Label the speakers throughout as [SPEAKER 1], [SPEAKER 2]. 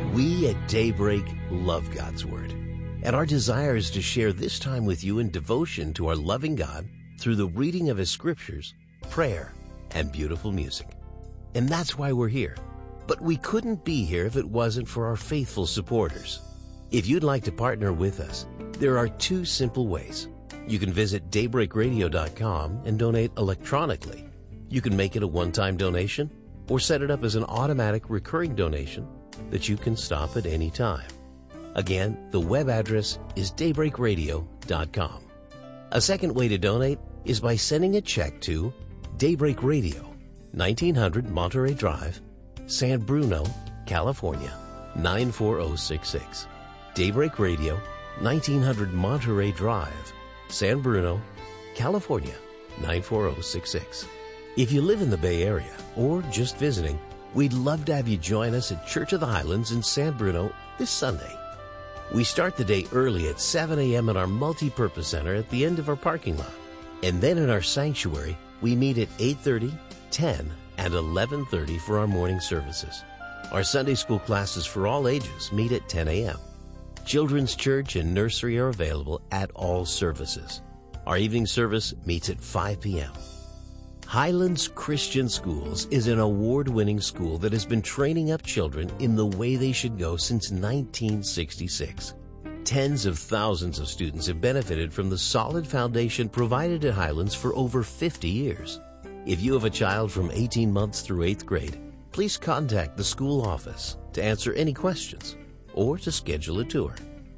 [SPEAKER 1] We at Daybreak love God's Word, and our desire is to share this time with you in devotion to our loving God through the reading of His Scriptures, prayer, and beautiful music. And that's why we're here. But we couldn't be here if it wasn't for our faithful supporters. If you'd like to partner with us, there are two simple ways. You can visit daybreakradio.com and donate electronically. You can make it a one-time donation or set it up as an automatic recurring donation that you can stop at any time. Again, the web address is daybreakradio.com. A second way to donate is by sending a check to Daybreak Radio, 1900 Monterey Drive, San Bruno, California, 94066. Daybreak Radio, 1900 Monterey Drive, San Bruno, California, 94066. If you live in the Bay Area or just visiting, we'd love to have you join us at Church of the Highlands in San Bruno this Sunday. We start the day early at 7 a.m. at our multi-purpose center at the end of our parking lot. And then in our sanctuary, we meet at 8:30, 10, and 11:30 for our morning services. Our Sunday school classes for all ages meet at 10 a.m. Children's church and nursery are available at all services. Our evening service meets at 5 p.m. Highlands Christian Schools is an award-winning school that has been training up children in the way they should go since 1966. Tens of thousands of students have benefited from the solid foundation provided at Highlands for over 50 years. If you have a child from 18 months through 8th grade, please contact the school office to answer any questions or to schedule a tour.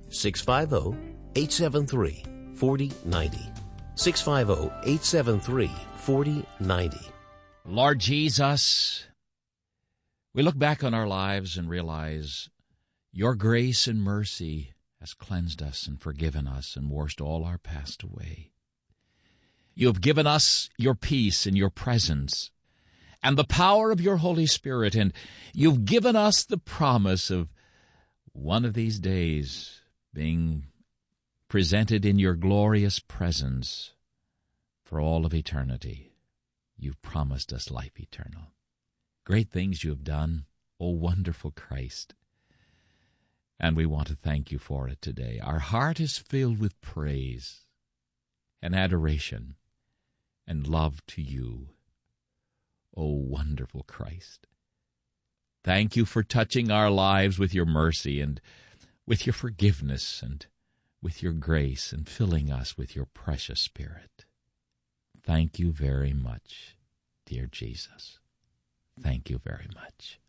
[SPEAKER 1] 650-873-4090. 650-873-4090.
[SPEAKER 2] Lord Jesus, we look back on our lives and realize your grace and mercy has cleansed us and forgiven us and washed all our past away. You have given us your peace and your presence and the power of your Holy Spirit, and you've given us the promise of one of these days being presented in your glorious presence for all of eternity. You've promised us life eternal. Great things you have done, O wonderful Christ. And we want to thank you for it today. Our heart is filled with praise and adoration and love to you, O wonderful Christ. Thank you for touching our lives with your mercy and with your forgiveness and with your grace and filling us with your precious Spirit. Thank you very much, dear Jesus. Thank you very much.